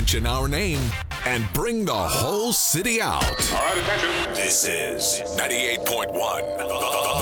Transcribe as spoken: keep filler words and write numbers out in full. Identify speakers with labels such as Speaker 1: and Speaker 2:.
Speaker 1: mention our name and bring the whole city out.
Speaker 2: All right, attention.
Speaker 1: This is ninety-eight point one, The,